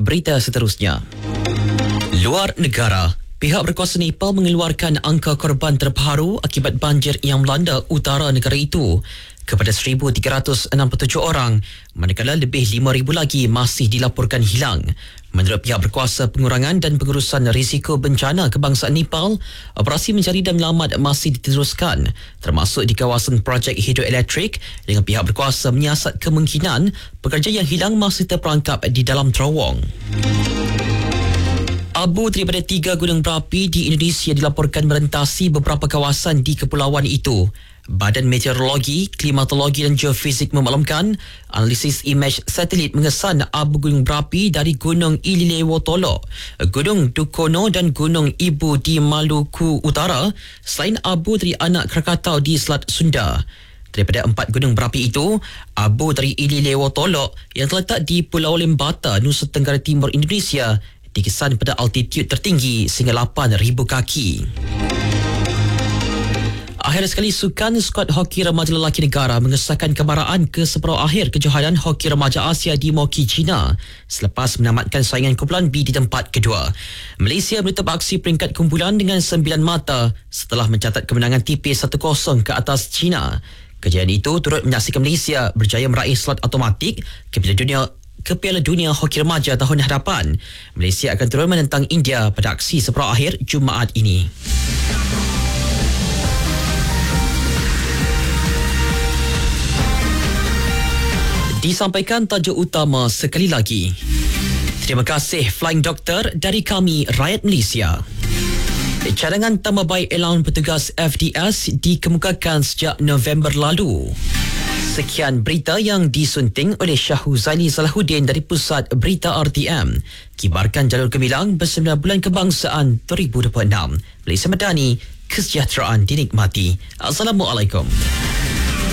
berita seterusnya. Luar negara. Pihak berkuasa Nepal mengeluarkan angka korban terbaru akibat banjir yang melanda utara negara itu kepada 1,367 orang, manakala lebih 5,000 lagi masih dilaporkan hilang. Menurut pihak berkuasa pengurangan dan pengurusan risiko bencana kebangsaan Nepal, operasi mencari dan menyelamat masih diteruskan, termasuk di kawasan projek hidroelektrik, dengan pihak berkuasa menyiasat kemungkinan pekerja yang hilang masih terperangkap di dalam terowong. Abu daripada 3 gunung berapi di Indonesia dilaporkan merentasi beberapa kawasan di kepulauan itu. Badan Meteorologi, Klimatologi dan Geofisik memaklumkan analisis imej satelit mengesan abu gunung berapi dari Gunung Ililewotolo, Gunung Dukono dan Gunung Ibu di Maluku Utara, selain abu dari Anak Krakatau di Selat Sunda. Daripada 4 gunung berapi itu, abu dari Ililewotolo yang terletak di Pulau Lembata, Nusa Tenggara Timur, Indonesia, dikesan pada altitude tertinggi sehingga 8,000 kaki. Akhir sekali, sukan skuad hoki remaja lelaki negara mengesahkan kemarahan ke separuh akhir kejohanan hoki remaja Asia di Moki, China selepas menamatkan saingan kumpulan B di tempat kedua. Malaysia menutup aksi peringkat kumpulan dengan 9 mata setelah mencatat kemenangan tipis 1-0 ke atas China. Kejadian itu turut menyaksikan Malaysia berjaya meraih slot automatik ke Piala Dunia Hoki Remaja tahun hadapan. Malaysia akan turun menentang India pada aksi separuh akhir Jumaat ini. Disampaikan tajuk utama sekali lagi. Terima kasih Flying Doctor dari kami, rakyat Malaysia. Cadangan tambah baik allowance petugas FDS dikemukakan sejak November lalu. Sekian berita yang disunting oleh Syahuzaili Salahuddin dari Pusat Berita RTM. Kibarkan jalur gemilang ber-9 bulan kebangsaan 2026. Malaysia Madani, kesejahteraan dinikmati. Assalamualaikum.